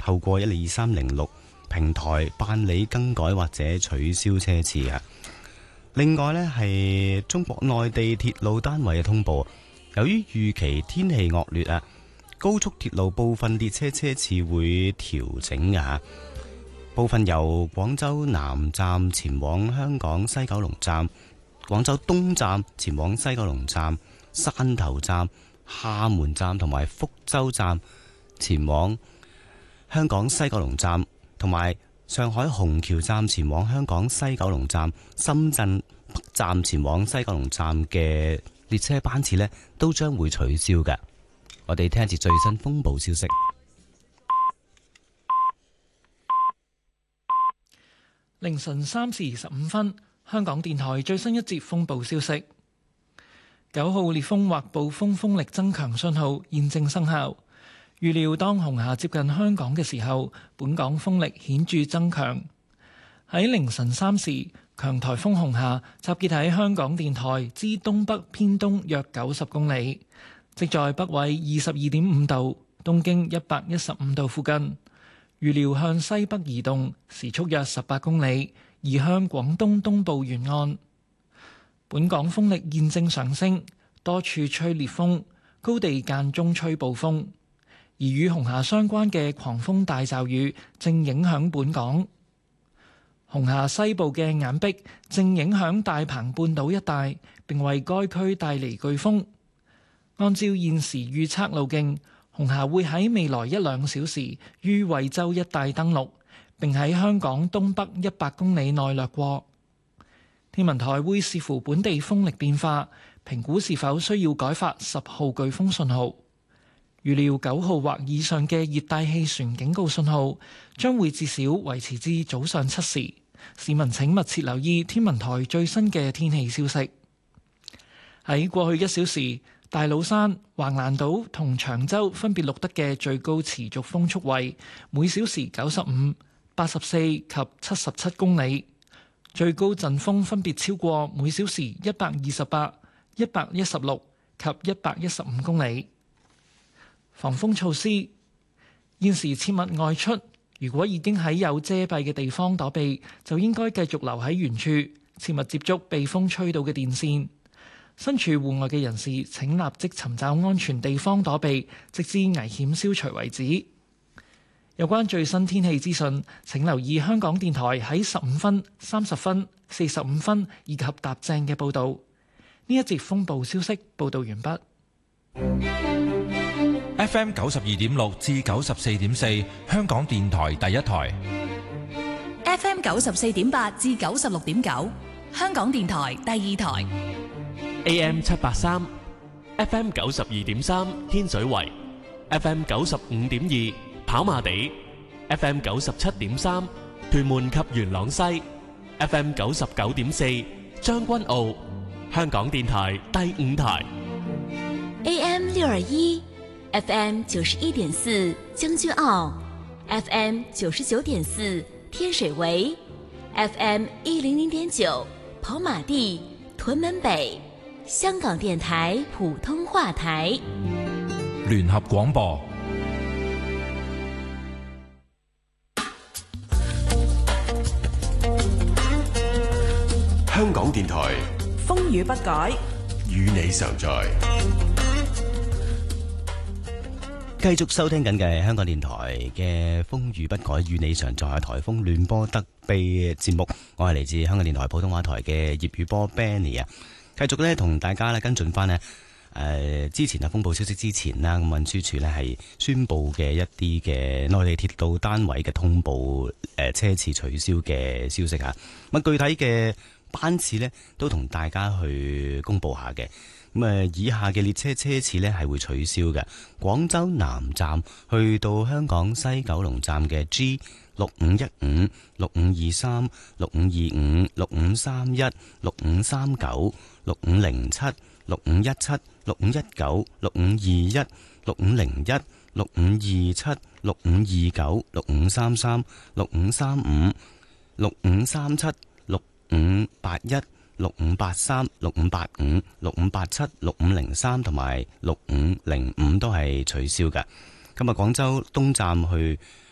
透過12306平台辦理更改或者取消車次啊。另外呢，係中國內地鐵路單位嘅通報，由於預期天氣惡劣啊，高速鐵路部分列車車次會調整啊。部分由廣州南站前往香港西九龍站、廣州東站前往西九龍站、汕頭站、廈門站同埋福州站前往香港西九龍站，同埋上海虹橋站前往香港西九龍站、深圳北站前往西九龍站嘅列車班次呢，都將會取消嘅。我哋聽一節最新風暴消息。 凌晨3時15分，香港電台最新一節風暴消息：9號烈風或暴風風力增強信號現正生效。預料當紅霞接近香港嘅時候，本港風力顯著增強。喺凌晨3時，強颱風紅霞集結喺香港電台之東北偏東約90公里，即在北緯22.5度、東經115度附近。預料向西北移動，時速約18公里，移向廣東東部沿岸。本港風力現正上升，多處吹烈風，高地間中吹暴風。而與紅霞相關嘅狂風大驟雨正影響本港。紅霞西部嘅眼壁正影響大鵬半島一帶，並為該區帶嚟颶風。按照現時預測路徑，紅霞會喺未來1-2小時於惠州一帶登陸，並喺香港東北100公里內掠過。天文台會視乎本地風力變化，評估是否需要改發10號颶風信號。預料9號或以上嘅熱帶氣旋警告信號將會至少維持至早上7時。市民請密切留意天文台最新嘅天氣消息。喺過去1小時，大老山、橫瀾島同長洲分別錄得嘅最高持續風速為每小時95、84及77公里，最高陣風分別超過每小時128、116及115公里。防風措施：現時切勿外出，如果已經喺有遮蔽嘅地方躲避，就應該繼續留喺原處，切勿接觸被風吹到嘅電線。身處戶外嘅人士請立即尋找安全地方躲避，直至危險消除為止。有關最新天氣資訊，請留意香港電台喺15分、30分、45分以及踏正嘅報導。呢一節風暴消息報導完畢。 FM 92.6至94.4，香港電台第一台。 FM 94.8至96.9，香港電台第二台。 AM 783 FM 92.3天水圍 FM 95.2跑馬地 FM 97.3屯門及元朗西 FM 99.4將軍澳，香港電台第五台。 AM 621 FM 91.4將軍澳 FM 99.4天水圍 FM 100.9跑馬地屯門北，香港電台普通話台。 聯合廣播。 香港電台風雨不改， 與你常在。 繼續收聽緊嘅香港電台嘅風雨不改與你常在颱風聯播特備節目，我係嚟自香港電台普通話台嘅葉宇波 Benny 啊。繼續咧同大家咧跟進翻呢之前啊風暴消息之前啦，咁運輸署呢係宣布嘅一啲嘅內地鐵路單位嘅通報車次取消嘅消息啊。咁具體嘅班次呢都同大家去公布下嘅。咁以下嘅列車車次呢係會取消嘅。廣州南站去到香港西九龍站嘅 G6515、6523、6525、6531、6539、6507、6517、6519、6521、6501、6527、6529、6533、6535、6537、6581、6583、6585、6587、6503同埋6505都係取消嘅。今日廣州東站去